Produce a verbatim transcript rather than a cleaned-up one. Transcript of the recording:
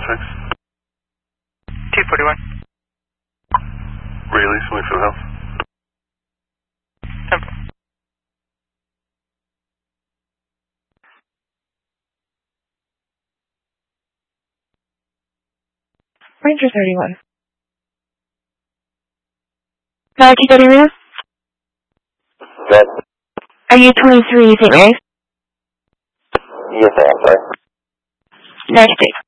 six. two forty-one. Rayleigh, Wingfield Health. Temple. Ranger thirty-one. Galaxy thirty-one? Good. Are you twenty-three Saint Mary's? Yes, I am, sorry. United States.